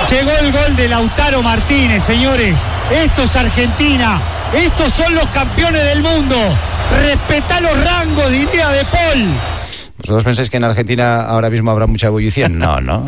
Llegó el gol de Lautaro Martínez, señores. Esto es Argentina. Estos son los campeones del mundo. Respetá los rangos, diría De Paul. ¿Vosotros pensáis que en Argentina ahora mismo habrá mucha ebullición? No. No,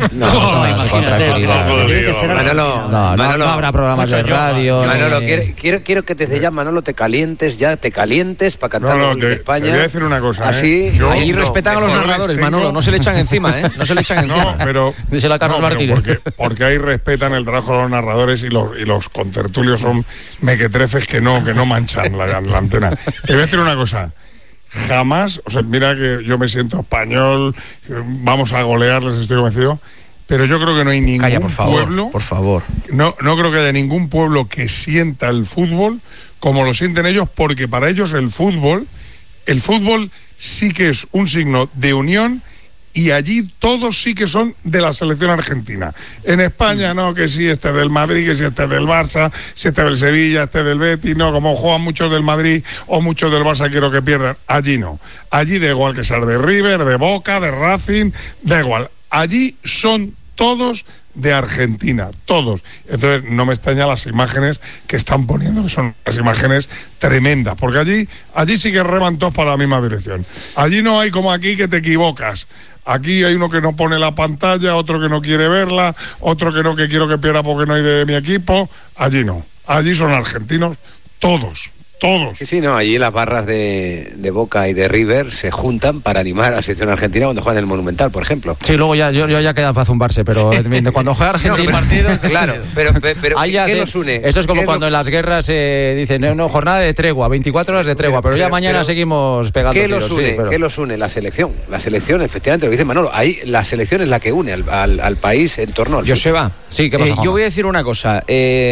habrá programas de radio. Manolo, quiero que desde ya, Manolo, te calientes para cantar el gol de España. Te voy a decir una cosa. Así, ahí respetan a los narradores, Manolo, no se le echan encima, No se le echan encima. No, pero díselo a Carlos Martínez. Porque ahí respetan el trabajo de los narradores y los contertulios son mequetrefes que no manchan la antena. Te voy a decir una cosa. Jamás, o sea, mira que yo me siento español, vamos a golearles, estoy convencido, pero yo creo que no hay ningún pueblo, por favor. No creo que haya ningún pueblo que sienta el fútbol como lo sienten ellos, porque para ellos el fútbol sí que es un signo de unión. Y allí todos sí que son de la selección argentina. En España no, que sí, este es del Madrid, que sí, este es del Barça, si este es del Sevilla, este es del Betis, no, como juegan muchos del Madrid o muchos del Barça, quiero que pierdan. Allí no. Allí da igual que sea de River, de Boca, de Racing, da igual. Allí son todos de Argentina, todos. Entonces no me extraña las imágenes que están poniendo, que son las imágenes tremendas, porque allí sí que reman todos para la misma dirección. Allí no hay como aquí que te equivocas. Aquí hay uno que no pone la pantalla, otro que no quiere verla, otro que quiero que pierda porque no hay de mi equipo. Allí no. Allí son argentinos todos. Sí, no, allí las barras de Boca y de River se juntan para animar a la selección argentina cuando juegan en el Monumental, por ejemplo. Sí, luego ya queda para zumbarse, pero cuando juega Argentina... Claro, pero ¿qué nos une? Eso es como cuando en las guerras dicen, jornada de tregua, 24 horas de tregua, pero ya mañana seguimos pegando tiros. ¿Qué los une? La selección. La selección, efectivamente, lo que dice Manolo, ahí la selección es la que une al país en torno al... Joseba, sí, ¿qué pasa, yo voy a decir una cosa.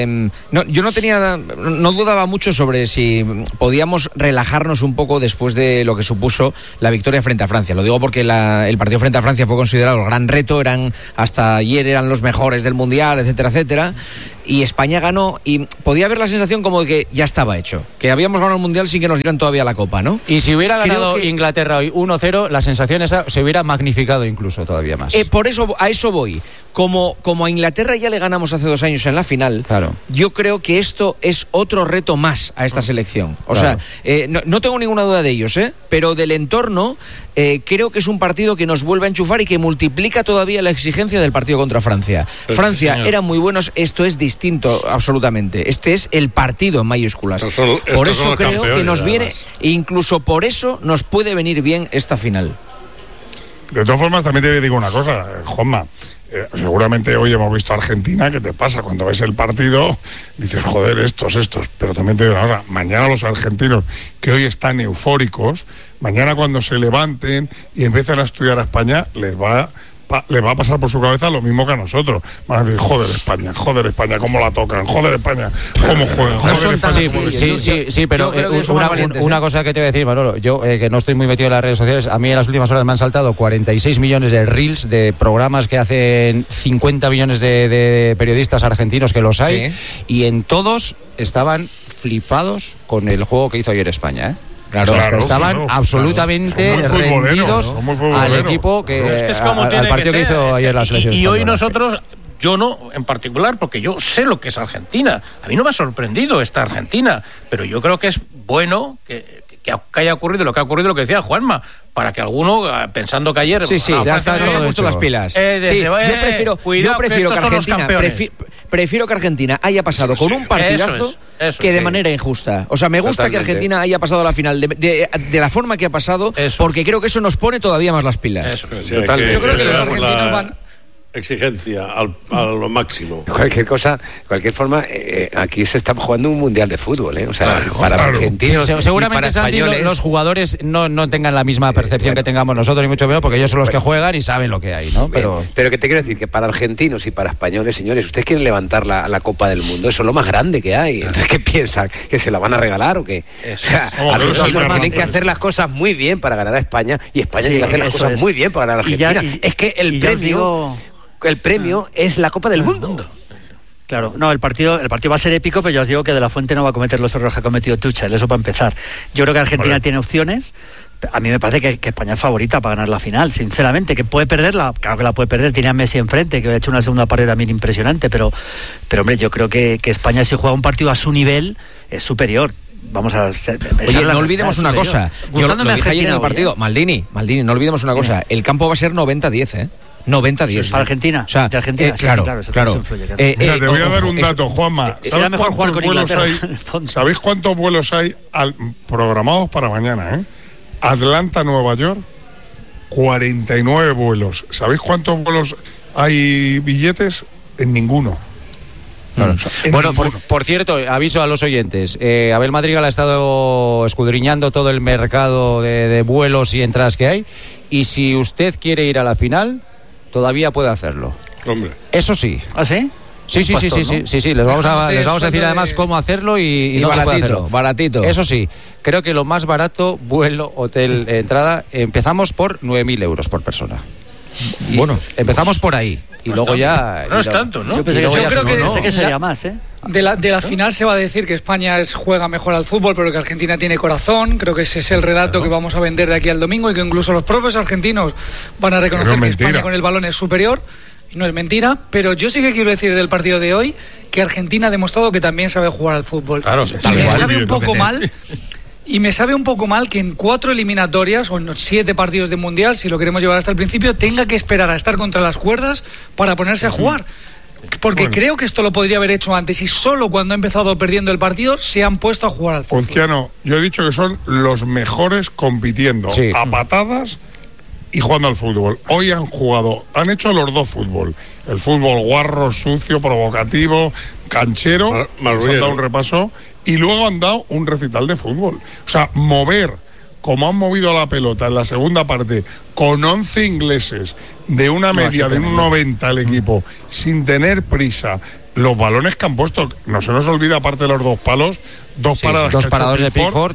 Yo no dudaba mucho sobre si podíamos relajarnos un poco después de lo que supuso la victoria frente a Francia. Lo digo porque el partido frente a Francia fue considerado el gran reto, hasta ayer eran los mejores del Mundial, etcétera, etcétera, y España ganó y podía haber la sensación como de que ya estaba hecho, que habíamos ganado el Mundial sin que nos dieran todavía la Copa, ¿no? Y si hubiera ganado Inglaterra hoy 1-0, la sensación esa se hubiera magnificado incluso todavía más. Por eso, a eso voy. Como a Inglaterra ya le ganamos hace 2 años en la final, claro. Yo creo que esto es otro reto más a esta selección. O sea, no tengo ninguna duda de ellos, pero del entorno creo que es un partido que nos vuelve a enchufar y que multiplica todavía la exigencia del partido contra Francia. Francia eran muy buenos, esto es distinto absolutamente. Este es el partido en mayúsculas. Por eso creo que nos viene, incluso por eso nos puede venir bien esta final. De todas formas, también te digo una cosa, Juanma. Seguramente hoy hemos visto a Argentina. ¿Qué te pasa? Cuando ves el partido dices, joder, estos, pero también te digo una cosa, mañana los argentinos que hoy están eufóricos, mañana cuando se levanten y empiecen a estudiar a España, les va a pasar por su cabeza lo mismo que a nosotros. Van a decir, joder España, cómo la tocan, joder España, cómo juegan, joder España. Sí, pero una cosa que te voy a decir, Manolo, yo que no estoy muy metido en las redes sociales, a mí en las últimas horas me han saltado 46 millones de reels de programas que hacen 50 millones de periodistas argentinos, que los hay, y en todos estaban flipados con el juego que hizo ayer España, Claro, estaban absolutamente rendidos al equipo al partido que hizo ayer la selección. Y hoy nosotros, yo no en particular, porque yo sé lo que es Argentina. A mí no me ha sorprendido esta Argentina, pero yo creo que es bueno que haya ocurrido lo que ha ocurrido, lo que decía Juanma, para que alguno, pensando que ayer... Sí, ya está, se han puesto las pilas. Yo prefiero que Argentina haya pasado con un partidazo que de manera injusta. O sea, me gusta que Argentina haya pasado a la final de la forma que ha pasado, porque creo que eso nos pone todavía más las pilas. Yo creo que los argentinos van... exigencia a lo máximo. Cualquier forma, aquí se está jugando un mundial de fútbol, O sea, para argentinos, seguramente, Santi, los jugadores no tengan la misma percepción que tengamos nosotros, ni mucho menos, porque ellos son los que juegan y saben lo que hay, ¿no? Pero que te quiero decir que para argentinos y para españoles, señores, ustedes quieren levantar la Copa del Mundo, eso es lo más grande que hay. Entonces, ¿qué piensan? ¿Que se la van a regalar o qué? O sea, tienen que hacer las cosas muy bien para ganar a España, y España tiene que hacer las cosas muy bien para ganar a Argentina. Es que el premio es la Copa del Mundo. Claro, no, el partido va a ser épico, pero yo os digo que De La Fuente no va a cometer los errores que ha cometido Tuchel, eso para empezar. Yo creo que Argentina tiene opciones, A mí me parece que España es favorita para ganar la final, sinceramente. Que puede perderla, claro que la puede perder. Tiene a Messi enfrente, que ha hecho una segunda parte también impresionante. Pero hombre, yo creo que España, si juega un partido a su nivel, es superior. Vamos a ser. Oye, no olvidemos una cosa. Yo lo dije ayer en el partido. Maldini, no olvidemos una cosa. El campo va a ser 90-10, ¿eh? 90-10. Sí, para Argentina. O sea, de Argentina, claro. Influye, mira, te voy a dar un dato, Juanma. Era mejor jugar con Inglaterra. ¿Sabéis cuántos vuelos hay programados para mañana? Atlanta, Nueva York, 49 vuelos. ¿Sabéis cuántos vuelos hay billetes? En ninguno. Claro. Bueno, por cierto, aviso a los oyentes. Abel Madrigal ha estado escudriñando todo el mercado de vuelos y entradas que hay. Y si usted quiere ir a la final, todavía puede hacerlo. Hombre. Eso sí. ¿Ah, sí? Sí. Les vamos a decir además cómo hacerlo y dónde puede hacerlo. Baratito. Eso sí, creo que lo más barato, vuelo, hotel, entrada, empezamos por 9.000 euros por persona. Y bueno, empezamos por ahí. Y luego ya... No es tanto, ¿no? Yo creo que sería más, ¿eh? De la final se va a decir que España juega mejor al fútbol, pero que Argentina tiene corazón. Creo que ese es el relato que vamos a vender de aquí al domingo y que incluso los propios argentinos van a reconocer que España con el balón es superior. Y no es mentira, pero yo sí que quiero decir del partido de hoy que Argentina ha demostrado que también sabe jugar al fútbol. Claro, y me sabe un poco mal... Y me sabe un poco mal que en 4 eliminatorias o en 7 partidos de Mundial, si lo queremos llevar hasta el principio, tenga que esperar a estar contra las cuerdas para ponerse a jugar. Porque creo que esto lo podría haber hecho antes y solo cuando ha empezado perdiendo el partido se han puesto a jugar al fútbol. Uzquiano, yo he dicho que son los mejores compitiendo a patadas y jugando al fútbol. Hoy han hecho los dos fútbol. El fútbol guarro, sucio, provocativo, canchero. Han dado un repaso. Y luego han dado un recital de fútbol. O sea, mover, como han movido la pelota en la segunda parte, con 11 ingleses, de una media de un 90 el equipo, sin tener prisa, los balones que han puesto, no se nos olvida, aparte de los 2 palos, dos paradas de Pickford,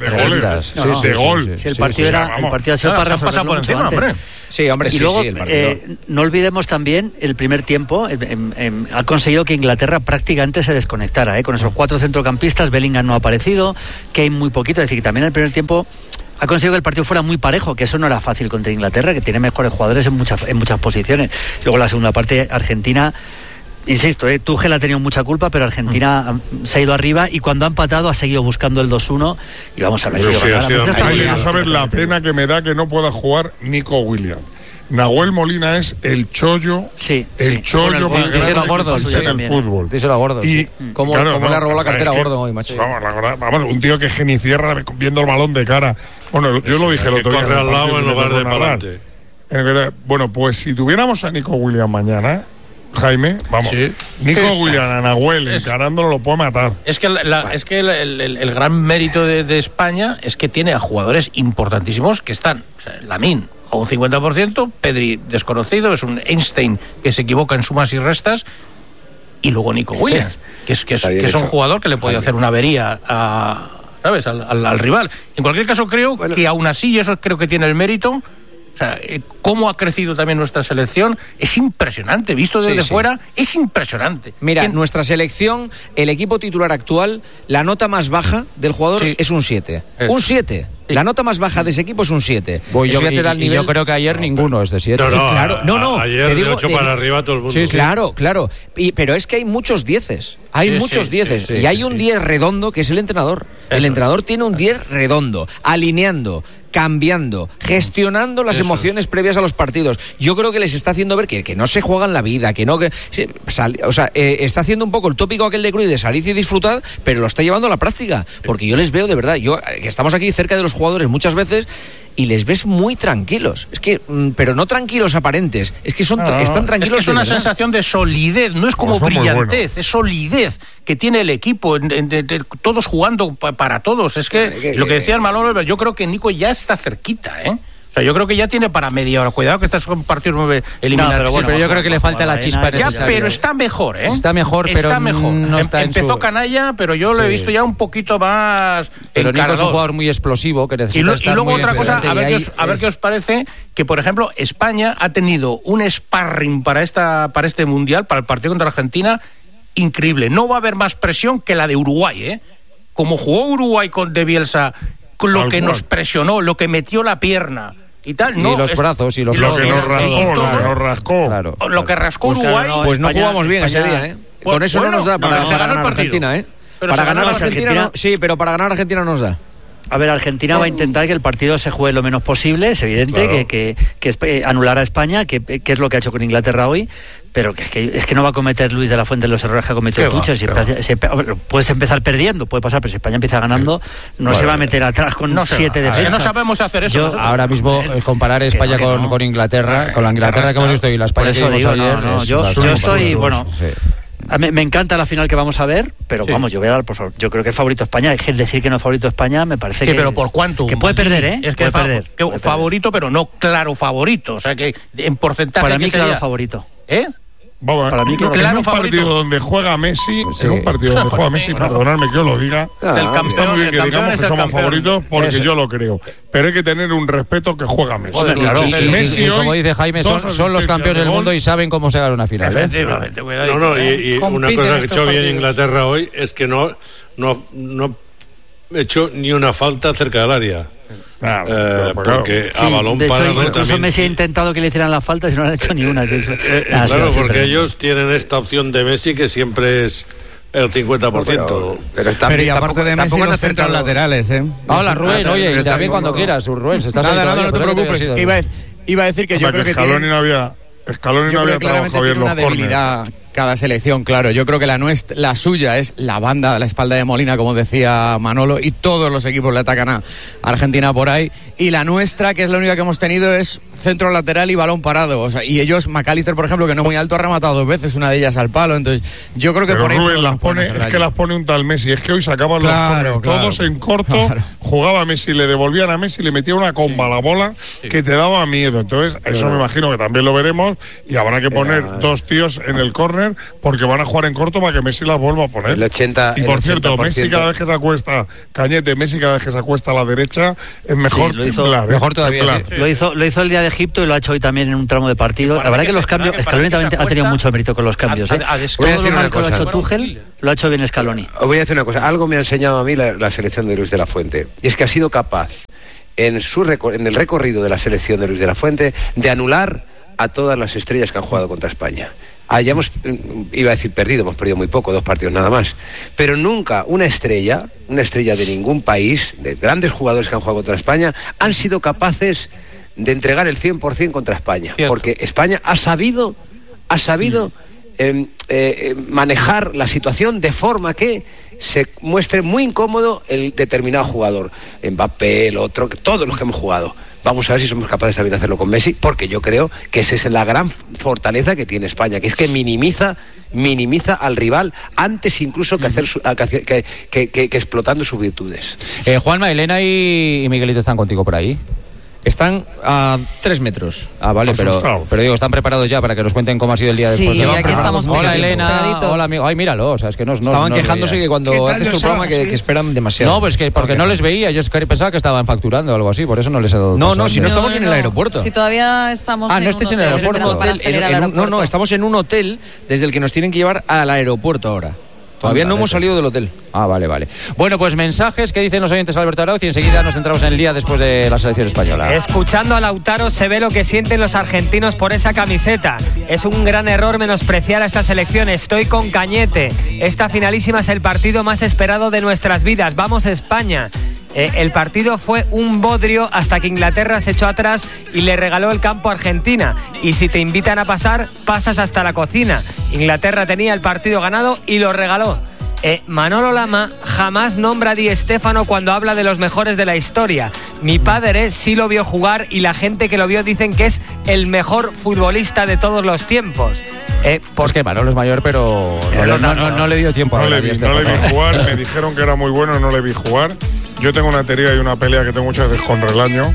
de gol. El partido ha sido para pasar por encima, hombre. Sí, hombre, y luego, el partido. No olvidemos también el primer tiempo. Ha conseguido que Inglaterra prácticamente se desconectara, con esos 4 centrocampistas. Bellingham no ha aparecido, Kane muy poquito. Es decir, que también el primer tiempo ha conseguido que el partido fuera muy parejo, que eso no era fácil contra Inglaterra, que tiene mejores jugadores en muchas posiciones. Luego la segunda parte, Argentina... Insisto, Tuchel ha tenido mucha culpa, pero Argentina se ha ido arriba y cuando ha empatado ha seguido buscando el 2-1 y vamos a ver. No sabes la pena que me da que no pueda jugar Nico Williams. Nahuel Molina es el chollo, chollo más grande en el fútbol. Díselo a Gordo. Y ¿Cómo le ha robado la cartera a Gordo hoy, macho? Vamos, un tío que genicierra viendo el balón de cara. Bueno, yo lo dije el otro día. Corre al lado en lugar de para adelante. Bueno, pues si tuviéramos a Nico Williams mañana, Jaime, vamos. Nico Williams, a Nahuel, encarándolo lo puede matar. Es que el gran mérito de España es que tiene a jugadores importantísimos que están, Lamine a un 50%, Pedri desconocido, es un Einstein que se equivoca en sumas y restas, y luego Nico Williams, que es un jugador que le puede hacer una avería al rival. En cualquier caso, creo que aún así, y eso creo que tiene el mérito. O sea, cómo ha crecido también nuestra selección es impresionante, visto desde fuera, es impresionante. Mira, nuestra selección, el equipo titular actual, la nota más baja del jugador es un 7. Un 7. La nota más baja de ese equipo es un 7. Yo creo que ayer ninguno es de 7. Ayer de 8 para arriba todo el mundo. Claro. Pero es que hay muchos 10. Hay muchos 10. Y hay un 10 redondo que es el entrenador. El entrenador tiene un 10 redondo, alineando, cambiando, gestionando las emociones previas a los partidos. Yo creo que les está haciendo ver que no se juegan la vida, está haciendo un poco el tópico aquel de Cruyff de salir y disfrutar, pero lo está llevando a la práctica, porque yo les veo de verdad, que estamos aquí cerca de los jugadores muchas veces y les ves muy tranquilos, pero no tranquilos aparentes, es que están tranquilos. Es que es una sensación de solidez, no es como brillantez, es solidez que tiene el equipo, todos jugando para todos. Es que lo que decía el Manolo, yo creo que Nico ya está cerquita, O sea, yo creo que ya tiene para media hora. Cuidado que estás con partidos eliminatorios. Pero yo creo que le falta la chispa necesaria. Pero está mejor, Está mejor, pero está mejor. No está Empezó canalla, pero yo lo he visto ya un poquito más. Pero Nico es un jugador muy explosivo que necesita estar y luego muy otra cosa, enfrente, a ver qué os parece que, por ejemplo, España ha tenido un sparring para este mundial, para el partido contra Argentina, increíble. No va a haber más presión que la de Uruguay, Como jugó Uruguay de Bielsa lo que nos presionó, lo que metió la pierna y tal. Y los brazos y los lo que nos rascó. Claro. Lo que rascó Uruguay. Pues no jugamos bien ese día, ¿eh? Con eso no nos da para ganar Argentina, ¿eh? Para ganar Argentina, sí, pero para ganar Argentina nos da. A ver, Argentina va a intentar que el partido se juegue lo menos posible, es evidente, claro. que anular a España, que es lo que ha hecho con Inglaterra hoy, pero que es que no va a cometer Luis de la Fuente los errores que ha cometido Tuchel. Puedes empezar perdiendo, puede pasar, pero si España empieza ganando, no se va a meter atrás con 7 defensas. No sabemos hacer eso. Ahora mismo comparar España con Inglaterra, con la Inglaterra que hemos visto y la España que vimos ayer. Yo estoy, bueno... Sí. Me encanta la final que vamos a ver, pero vamos, yo voy a dar, por favor, yo creo que es favorito España. Es decir que no es favorito España, me parece que... pero ¿por cuánto? Que puede perder, ¿eh? Es que favorito, pero no claro favorito. O sea, que en porcentaje... Para mí, claro favorito. ¿Eh? Vamos, para mí, en un partido donde juega Messi, perdonadme que os lo diga, está muy bien que digamos que somos favoritos porque yo lo creo, pero hay que tener un respeto que juega Messi. Claro. Messi como dice Jaime, son los campeones del mundo y saben cómo se gana una final. Y una cosa que ha hecho bien Inglaterra hoy es que no ha hecho ni una falta cerca del área. Porque a balón parado incluso también... Messi ha intentado que le hicieran la falta y no le han hecho ni una. Claro, porque ellos tienen esta opción de Messi que siempre es el 50%. Pero y aparte de Messi, los centros laterales, ¿eh? Hola, Rubén, oye, y también cuando quieras, Rubén. Nada, no te preocupes. Iba a decir que yo creo que Scaloni no había trabajado bien los córneres. Cada selección, claro. Yo creo que la suya es la banda, la espalda de Molina, como decía Manolo, y todos los equipos le atacan a Argentina por ahí. Y la nuestra, que es la única que hemos tenido, es centro lateral y balón parado. O sea, y ellos, McAllister, por ejemplo, que no muy alto, ha rematado 2 veces, una de ellas al palo. Entonces, yo creo que pero por ahí... Rubén las pone un tal Messi. Es que hoy sacaban los córneres todos en corto. Jugaba Messi, le devolvían a Messi, le metía una comba a la bola que te daba miedo. Entonces, eso me imagino que también lo veremos y habrá que poner 2 tíos en el córner porque van a jugar en corto para que Messi las vuelva a poner. Y por cierto, Messi cada vez que se acuesta, Cañete, Messi cada vez que se acuesta a la derecha es mejor temblar. Mejor todavía. Lo hizo el día de Egipto y lo ha hecho hoy también en un tramo de partido. La verdad que los cambios, Scaloni también ha tenido mucho mérito con los cambios. Todo lo mal que lo ha hecho Tuchel, lo ha hecho bien Scaloni. Os voy a decir una cosa, algo me ha enseñado a mí la selección de Luis de la Fuente, y es que ha sido capaz en el recorrido de la selección de Luis de la Fuente de anular a todas las estrellas que han jugado contra España. Iba a decir hemos perdido muy poco, 2 partidos nada más, pero nunca una estrella de ningún país, de grandes jugadores que han jugado contra España, han sido capaces de entregar el 100% contra España. Cierto. Porque España ha sabido manejar la situación de forma que se muestre muy incómodo el determinado jugador, Mbappé, el otro, todos los que hemos jugado. Vamos a ver si somos capaces también de hacerlo con Messi, porque yo creo que esa es la gran fortaleza que tiene España, que es que minimiza al rival antes incluso que explotando sus virtudes. Juanma, Elena y Miguelito están contigo por ahí. Están a 3 metros. Ah, vale, pero digo, están preparados ya para que nos cuenten cómo ha sido el día después. Sí, aquí estamos. Hola, Elena. Hola, amigo. Ay, míralo. O sea, es que estaban quejándose que cuando haces tu programa que esperan demasiado. No, pues que porque no les veía. Yo pensaba que estaban facturando o algo así, por eso no les he dado. No, si no estamos en el aeropuerto. Si todavía estamos. No estés en el aeropuerto. No, estamos en un hotel desde el que nos tienen que llevar al aeropuerto ahora. Todavía no hemos salido del hotel. Ah, vale. Bueno, pues mensajes que dicen los oyentes Alberto Arauz y enseguida nos centramos en el día después de la selección española. Escuchando a Lautaro se ve lo que sienten los argentinos por esa camiseta. Es un gran error menospreciar a esta selección. Estoy con Cañete. Esta finalísima es el partido más esperado de nuestras vidas. Vamos, España. El partido fue un bodrio hasta que Inglaterra se echó atrás y le regaló el campo a Argentina. Y si te invitan a pasar, pasas hasta la cocina. Inglaterra tenía el partido ganado y lo regaló. Manolo Lama jamás nombra a Di Stéfano cuando habla de los mejores de la historia. Mi padre sí lo vio jugar y la gente que lo vio dicen que es el mejor futbolista de todos los tiempos. Pues que Manolo es mayor, pero no le dio tiempo no le vi jugar, me dijeron que era muy bueno, no le vi jugar. Yo tengo una teoría y una pelea que tengo muchas veces con Relaño,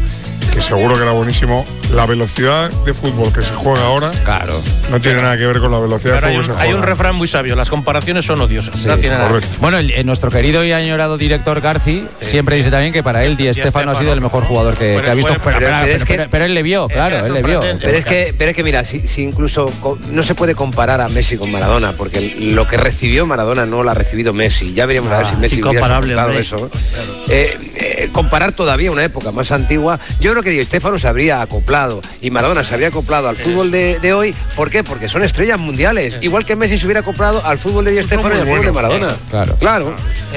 que seguro que era buenísimo. La velocidad de fútbol que se juega ahora, claro, no tiene nada que ver con la velocidad de fútbol que se juega. Hay un refrán muy sabio, las comparaciones son odiosas. Sí, no tiene nada. Bueno, nuestro querido y añorado director Garci siempre dice también que para él Di Stéfano ha sido el mejor jugador que ha visto. Pero él le vio, claro, él le vio. Pero es que mira, si incluso no se puede comparar a Messi con Maradona, porque lo que recibió Maradona no lo ha recibido Messi. Ya veríamos a ver si Messi hubiera soportado eso. Comparar todavía una época más antigua, yo creo que Di Stéfano se habría acoplado y Maradona se habría acoplado al fútbol de hoy. ¿Por qué? Porque son estrellas mundiales. Igual que Messi se hubiera acoplado al fútbol de Di Stéfano y al fútbol de Maradona. Claro.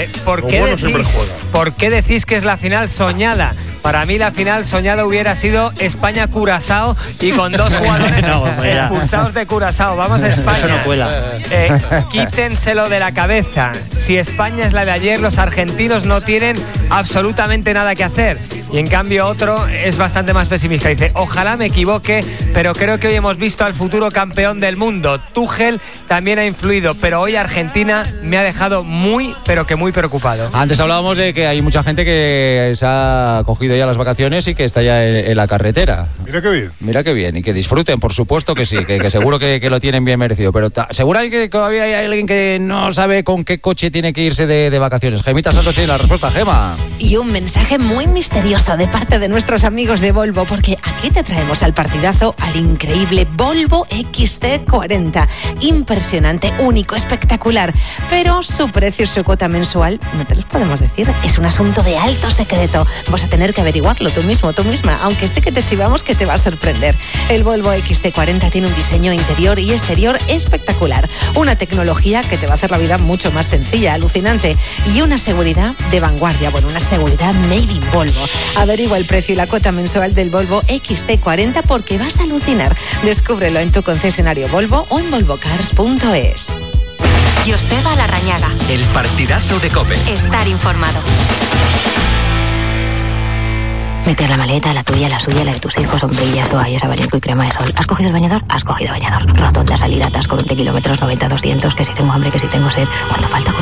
¿Por qué decís que es la final soñada? Para mí la final soñada hubiera sido España-Curazao y con 2 jugadores expulsados de Curazao. Vamos a España. Eso no cuela. Quítenselo de la cabeza. Si España es la de ayer, los argentinos no tienen absolutamente nada que hacer. Y en cambio otro es bastante más pesimista. Dice, ojalá me equivoque, pero creo que hoy hemos visto al futuro campeón del mundo. Tuchel también ha influido, pero hoy Argentina me ha dejado muy, pero que muy preocupado. Antes hablábamos de que hay mucha gente que se ha cogido ya las vacaciones y que está ya en la carretera. Mira qué bien. Y que disfruten, por supuesto que sí, que seguro que lo tienen bien merecido. Pero seguro que todavía hay alguien que no sabe con qué coche tiene que irse de vacaciones. Gemita Santos tiene la respuesta. Gema. Y un mensaje muy misterioso de parte de nuestros amigos de Volvo, porque aquí te traemos al partidazo al increíble Volvo XC40. Impresionante, único, espectacular. Pero su precio y su cuota mensual no te los podemos decir. Es un asunto de alto secreto. Vas a tener que averiguarlo tú mismo, tú misma, aunque sé que te chivamos que te va a sorprender. El Volvo XC40 tiene un diseño interior y exterior espectacular, una tecnología que te va a hacer la vida mucho más sencilla, alucinante, y una seguridad de vanguardia, una seguridad made in Volvo. Averigua el precio y la cuota mensual del Volvo XC40 porque vas a alucinar. Descúbrelo en tu concesionario Volvo o en volvocars.es. Joseba Larrañaga. El partidazo de COPE. Estar informado. Meter la maleta, la tuya, la suya, la de tus hijos, sombrillas, toallas, abanico y crema de sol. ¿Has cogido el bañador? Has cogido bañador. Rotonda, salida, atasco, 20 kilómetros, 90, 200, que si tengo hambre, que si tengo sed. ¿Cuánto falta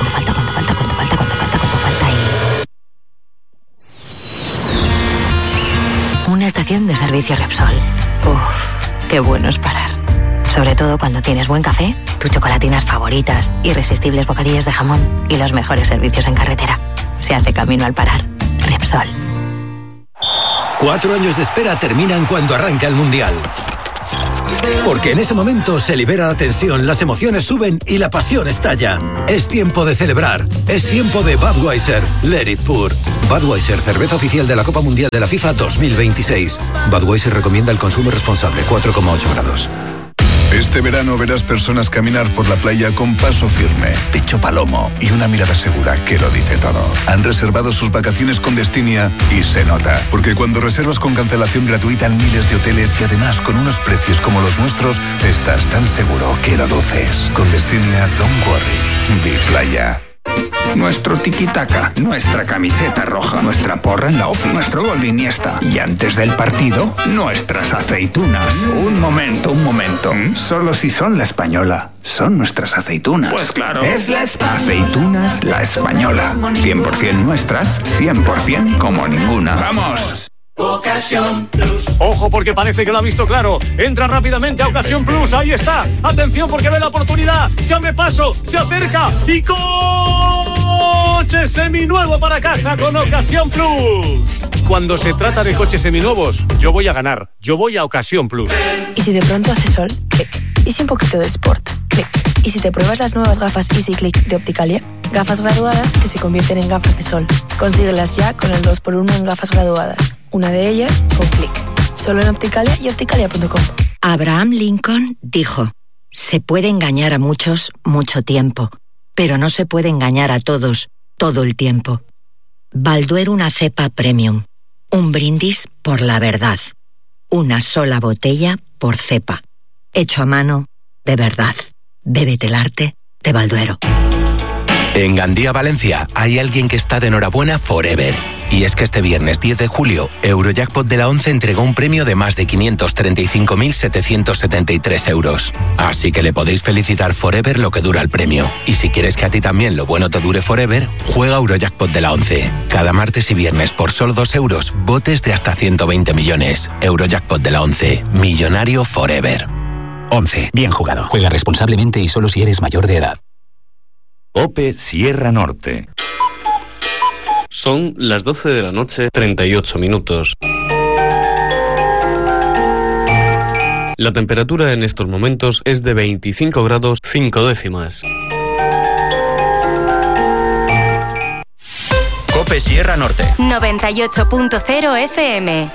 y... Una estación de servicio Repsol. Uf, qué bueno es parar. Sobre todo cuando tienes buen café, tus chocolatinas favoritas, irresistibles bocadillos de jamón y los mejores servicios en carretera. Se hace camino al parar. Repsol. 4 años de espera terminan cuando arranca el Mundial. Porque en ese momento se libera la tensión, las emociones suben y la pasión estalla. Es tiempo de celebrar. Es tiempo de Budweiser. Let it pour. Budweiser, cerveza oficial de la Copa Mundial de la FIFA 2026. Budweiser recomienda el consumo responsable, 4,8 grados. Este verano verás personas caminar por la playa con paso firme, pecho palomo y una mirada segura que lo dice todo. Han reservado sus vacaciones con Destinia y se nota, porque cuando reservas con cancelación gratuita en miles de hoteles y además con unos precios como los nuestros, estás tan seguro que lo luces. Con Destinia, don't worry. Di playa. Nuestro tiki-taka, nuestra camiseta roja, nuestra porra en la ofi, nuestro gol de Iniesta. Y antes del partido, nuestras aceitunas. Un momento. Solo si son La Española. Son nuestras aceitunas. Pues claro. Es Aceitunas La Española. 100% nuestras, 100% como ninguna. ¡Vamos! Ocasión Plus. Ojo porque parece que lo ha visto claro. Entra rápidamente a Ocasión Plus. Ahí está. Atención porque ve la oportunidad. Se abre paso. Se acerca. Y coche seminuevo para casa con Ocasión Plus. Cuando se trata de coches seminuevos, yo voy a ganar. Yo voy a Ocasión Plus. ¿Y si de pronto hace sol? Clic. ¿Y si un poquito de sport? Clic. ¿Y si te pruebas las nuevas gafas Easy Click de Opticalia? Gafas graduadas que se convierten en gafas de sol. Consíguelas ya con el 2x1 en gafas graduadas. Una de ellas con Click. Solo en Opticalia y opticalia.com. Abraham Lincoln dijo: se puede engañar a muchos mucho tiempo, pero no se puede engañar a todos todo el tiempo. Balduero, una cepa premium. Un brindis por la verdad. Una sola botella por cepa. Hecho a mano, de verdad. Bébete el arte de Balduero. En Gandía, Valencia, hay alguien que está de enhorabuena forever. Y es que este viernes 10 de julio, Eurojackpot de la 11 entregó un premio de más de 535.773 euros. Así que le podéis felicitar forever lo que dura el premio. Y si quieres que a ti también lo bueno te dure forever, juega Eurojackpot de la 11. Cada martes y viernes por solo 2 euros, botes de hasta 120 millones. Eurojackpot de la 11. Millonario forever. 11. Bien jugado. Juega responsablemente y solo si eres mayor de edad. COPE Sierra Norte. Son las 12 de la noche, 38 minutos. La temperatura en estos momentos es de 25 grados 5 décimas. COPE Sierra Norte. 98.0 FM.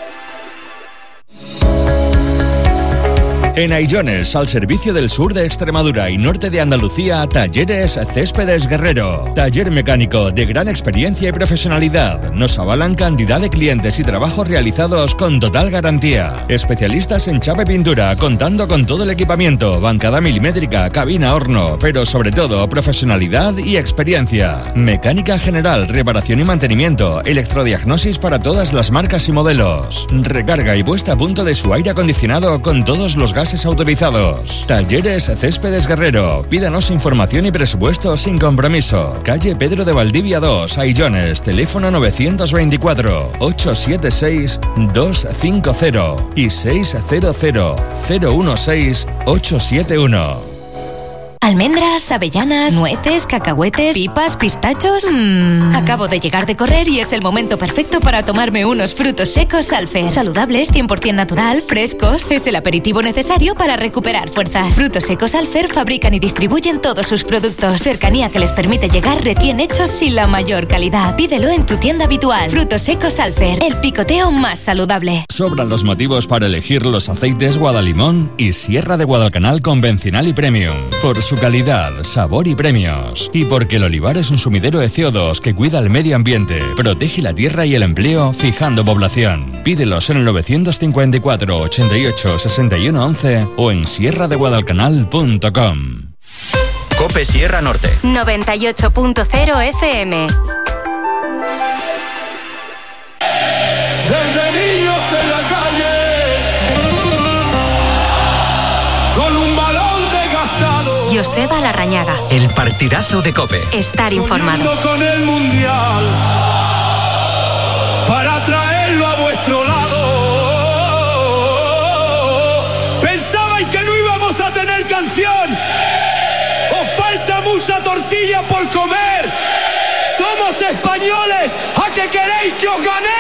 En Aillones, al servicio del sur de Extremadura y norte de Andalucía, Talleres Céspedes Guerrero. Taller mecánico de gran experiencia y profesionalidad. Nos avalan cantidad de clientes y trabajos realizados con total garantía. Especialistas en chapa y pintura, contando con todo el equipamiento, bancada milimétrica, cabina, horno, pero sobre todo profesionalidad y experiencia. Mecánica general, reparación y mantenimiento, electrodiagnosis para todas las marcas y modelos. Recarga y puesta a punto de su aire acondicionado con todos los gases autorizados. Talleres Céspedes Guerrero. Pídanos información y presupuesto sin compromiso. Calle Pedro de Valdivia 2, Aillones. Teléfono 922-876-250 y 600-016-871. Almendras, avellanas, nueces, cacahuetes, pipas, pistachos. Acabo de llegar de correr y es el momento perfecto para tomarme unos frutos secos Alfer. Saludables, 100% natural, frescos. Es el aperitivo necesario para recuperar fuerzas. Frutos secos Alfer fabrican y distribuyen todos sus productos. Cercanía que les permite llegar recién hechos y la mayor calidad. Pídelo en tu tienda habitual. Frutos secos Alfer, el picoteo más saludable. Sobran los motivos para elegir los aceites Guadalimón y Sierra de Guadalcanal convencional y premium. Por su calidad, sabor y premios. Y porque el olivar es un sumidero de CO2 que cuida el medio ambiente, protege la tierra y el empleo, fijando población. Pídelos en el 954 88 61 11 o en sierradeguadalcanal.com. COPE Sierra Norte. 98.0 FM. Desde niños en la calle, con un balón desgastado. Joseba Larrañaga. El partidazo de COPE. Estar informado. Soñando con el mundial, para traerlo a vuestro lado. Pensabais que no íbamos a tener canción. Os falta mucha tortilla por comer. Somos españoles. ¿A qué queréis que os ganemos?